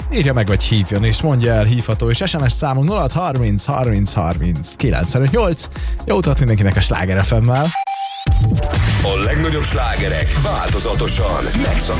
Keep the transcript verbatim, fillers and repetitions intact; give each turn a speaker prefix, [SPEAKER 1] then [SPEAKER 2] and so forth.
[SPEAKER 1] írja meg, vagy hívjon, és mondja el hívható, és es em es számunk nulla harminc harminc harminc kilencvennyolc. Jó utat mindenkinek a Sláger ef emmel.
[SPEAKER 2] A legnagyobb slágerek változatosan megszakítják